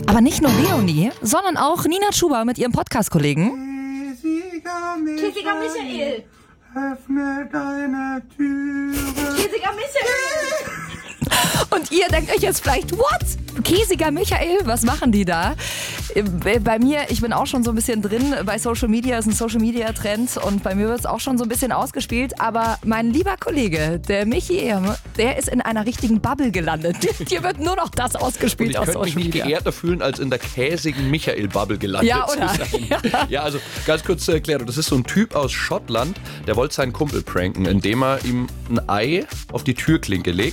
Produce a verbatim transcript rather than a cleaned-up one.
Aber nicht nur Leonie, sondern auch Nina Chuba mit ihrem Podcast-Kollegen. Käsiger Michael. Öffne deine Türe. Käsiger Michael. Und ihr denkt euch jetzt vielleicht, what? Käsiger Michael, was machen die da? Bei mir, ich bin auch schon so ein bisschen drin bei Social Media, ist ein Social Media Trend und bei mir wird es auch schon so ein bisschen ausgespielt, aber mein lieber Kollege, der Michi Ehrme, der ist in einer richtigen Bubble gelandet. Hier wird nur noch das ausgespielt aus Social Media. Ich könnte mich nicht geehrter fühlen, als in der käsigen Michael-Bubble gelandet ja, zu oder? sein. Ja. Ja, also ganz kurz zur Erklärung, das ist so ein Typ aus Schottland, der wollte seinen Kumpel pranken, indem er ihm ein Ei auf die Türklinke legt